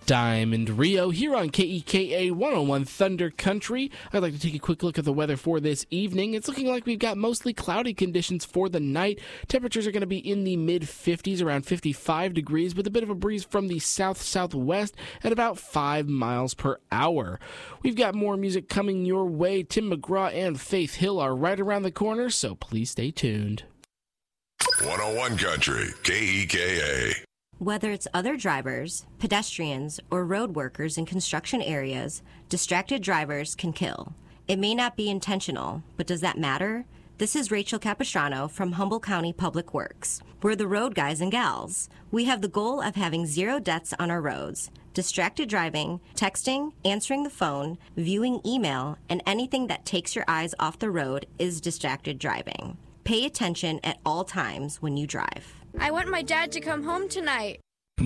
Diamond Rio here on KEKA 101 Thunder Country. I'd like to take a quick look at the weather for this evening. It's looking like we've got mostly cloudy conditions for the night. Temperatures are going to be in the mid-50s, around 55 degrees, with a bit of a breeze from the south-southwest at about 5 miles per hour. We've got more music coming your way. Tim McGraw and Faith Hill are right around the corner, so please stay tuned. 101 Country, KEKA. Whether it's other drivers, pedestrians, or road workers in construction areas, distracted drivers can kill. It may not be intentional, but does that matter? This is Rachel Capistrano from Humboldt County Public Works. We're the road guys and gals. We have the goal of having 0 deaths on our roads. Distracted driving, texting, answering the phone, viewing email, and anything that takes your eyes off the road is distracted driving. Pay attention at all times when you drive. I want my dad to come home tonight.